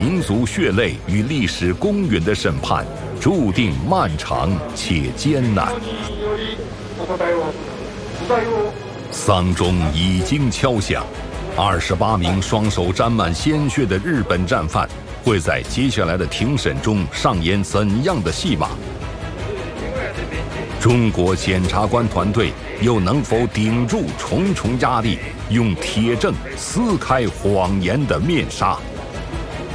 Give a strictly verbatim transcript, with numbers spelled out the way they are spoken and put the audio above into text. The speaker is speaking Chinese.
民族血泪与历史公允的审判，注定漫长且艰难。丧钟已经敲响，二十八名双手沾满鲜血的日本战犯会在接下来的庭审中上演怎样的戏码？中国检察官团队又能否顶住重重压力，用铁证撕开谎言的面纱？